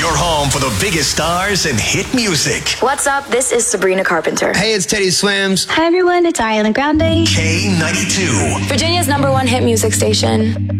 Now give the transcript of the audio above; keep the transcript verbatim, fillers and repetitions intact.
Your home for the biggest stars and hit music. What's up? This is Sabrina Carpenter. Hey, it's Teddy Swims. Hi, everyone. It's Ariana Grande. K ninety-two. Virginia's number one hit music station.